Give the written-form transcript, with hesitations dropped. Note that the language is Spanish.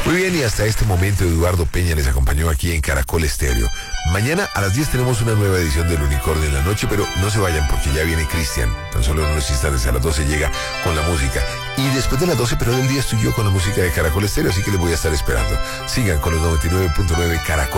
Muy bien, y hasta este momento Eduardo Peña les acompañó aquí en Caracol Estéreo. Mañana a las 10 tenemos una nueva edición del Unicornio en la noche, pero no se vayan porque ya viene Cristian. Tan solo en unos instantes, a las 12 llega con la música. Y después de las 12, pero del día estoy yo con la música de Caracol Estéreo, así que les voy a estar esperando. Sigan con los 99.9 Caracol.